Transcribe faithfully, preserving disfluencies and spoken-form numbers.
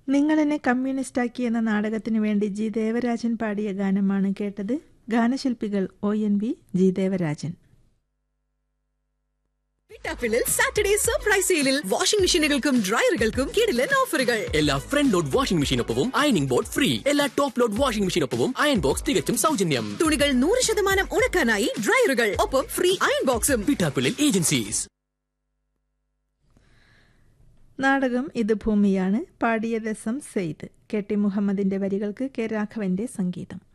നിങ്ങളെന്നെ കമ്മ്യൂണിസ്റ്റാക്കി എന്ന നാടകത്തിനു വേണ്ടി ജി ദേവരാജൻ പാടിയ ഗാനമാണ് കേട്ടത്. ഗാനശില്പികൾ O N V, G Devarajan. പിട്ടാപ്പിളിൽ Saturday surprise സെയിലിൽ വാഷിംഗ് മെഷീനുകൾക്കും ഡ്രയറുകൾക്കും കിടിലൻ ഓഫറുകൾ. എല്ലാ front load washing മെഷീനൊപ്പവും ironing board free. എല്ലാ top load washing മെഷീനൊപ്പവും iron box തികച്ചും സൗജന്യം. തുണികൾ നൂറ് ശതമാനം ഉണക്കാനായി ഡ്രയറുകൾ, ഒപ്പം ഫ്രീ അയൺ ബോക്സും. പിട്ടാപ്പിളിൽ ഏജൻസീസ്. നാടകം ഇത് ഭൂമിയാണ്. പാടിയ രസം സെയ്ദ്. കെ ടി മുഹമ്മദിന്റെ വരികൾക്ക് കെ രാഘവന്റെ സംഗീതം.